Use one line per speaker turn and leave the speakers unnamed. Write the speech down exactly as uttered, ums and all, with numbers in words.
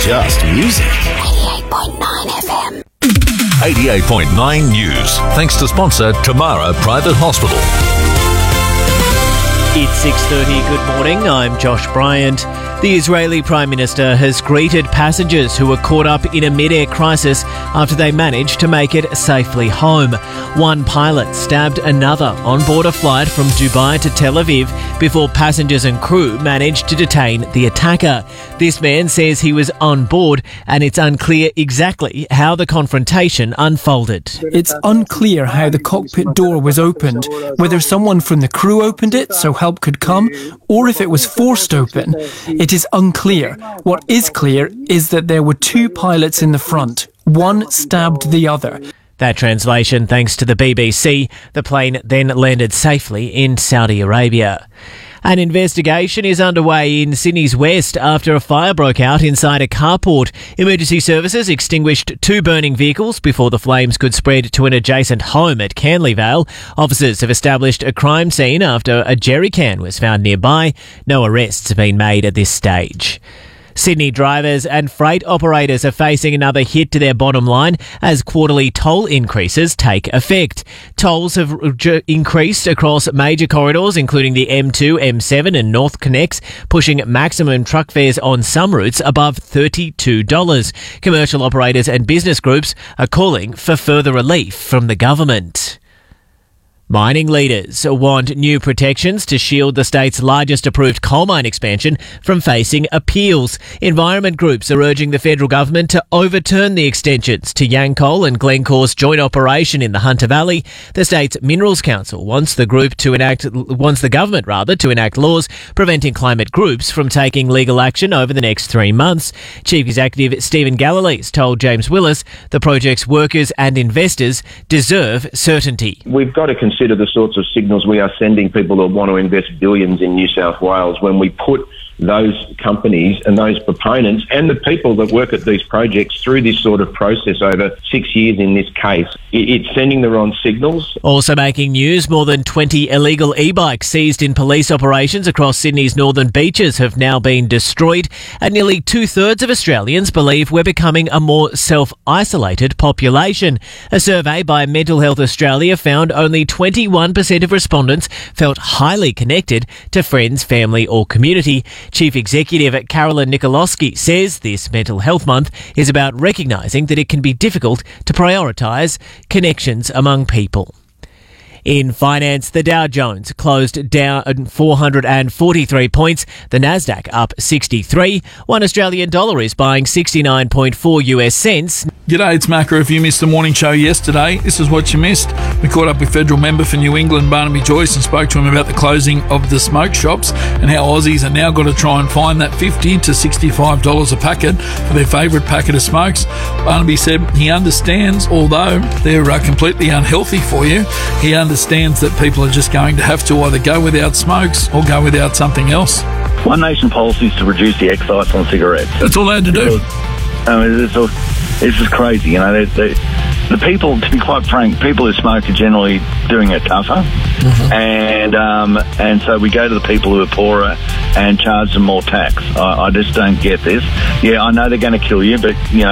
just music.
eighty-eight point nine F M.
eighty-eight point nine News. Thanks to sponsor Tamara Private Hospital.
It's six thirty. Good morning. I'm Josh Bryant. The Israeli Prime Minister has greeted passengers who were caught up in a mid-air crisis after they managed to make it safely home. One pilot stabbed another on board a flight from Dubai to Tel Aviv before passengers and crew managed to detain the attacker. This man says he was on board and it's unclear exactly how the confrontation unfolded.
It's unclear how the cockpit door was opened, whether someone from the crew opened it so help could come, or if it was forced open. It is unclear. What is clear is that there were two pilots in the front. One stabbed the other.
That translation thanks to the B B C. The plane then landed safely in Saudi Arabia. An investigation is underway in Sydney's west after a fire broke out inside a carport. Emergency services extinguished two burning vehicles before the flames could spread to an adjacent home at Canley Vale. Officers have established a crime scene after a jerry can was found nearby. No arrests have been made at this stage. Sydney drivers and freight operators are facing another hit to their bottom line as quarterly toll increases take effect. Tolls have re- increased across major corridors, including the M two, M seven and North Connects, pushing maximum truck fares on some routes above thirty-two dollars. Commercial operators and business groups are calling for further relief from the government. Mining leaders want new protections to shield the state's largest approved coal mine expansion from facing appeals. Environment groups are urging the federal government to overturn the extensions to Yancoal and Glencore's joint operation in the Hunter Valley. The state's Minerals Council wants the group to enact, wants the government rather, to enact laws preventing climate groups from taking legal action over the next three months. Chief Executive Stephen Gallalees told James Willis the project's workers and investors deserve certainty.
We've got to consider Consider the sorts of signals we are sending people that want to invest billions in New South Wales when we put those companies and those proponents and the people that work at these projects through this sort of process over six years in this case. It's sending the wrong signals.
Also making news, more than twenty illegal e-bikes seized in police operations across Sydney's northern beaches have now been destroyed, and nearly two-thirds of Australians believe we're becoming a more self-isolated population. A survey by Mental Health Australia found only twenty-one percent of respondents felt highly connected to friends, family or community. Chief Executive Carolyn Nikolowski says this Mental Health Month is about recognising that it can be difficult to prioritise connections among people. In finance, the Dow Jones closed down four hundred forty-three points, the Nasdaq up sixty-three. One Australian dollar is buying sixty-nine point four US cents.
G'day, it's Macca. If you missed the morning show yesterday, this is what you missed. We caught up with federal member for New England, Barnaby Joyce, and spoke to him about the closing of the smoke shops and how Aussies are now got to try and find that fifty to sixty-five dollars a packet for their favourite packet of smokes. Barnaby said he understands, although they're uh, completely unhealthy for you, he understands that people are just going to have to either go without smokes or go without something else.
One Nation policy is to reduce the excise on cigarettes.
That's all they had to do.
Because, I mean, it's, all, it's just crazy, you know. They, they, the people, to be quite frank, people who smoke are generally doing it tougher, mm-hmm. and um, and so we go to the people who are poorer and charge them more tax. I, I just don't get this. Yeah, I know they're going to kill you, but you know.